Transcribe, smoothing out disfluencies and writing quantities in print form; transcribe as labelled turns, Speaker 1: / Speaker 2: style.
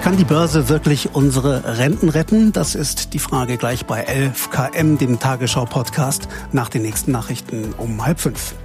Speaker 1: Kann die Börse wirklich unsere Renten retten? Das ist die Frage gleich bei 11 km, dem Tagesschau-Podcast, nach den nächsten Nachrichten um 4:30.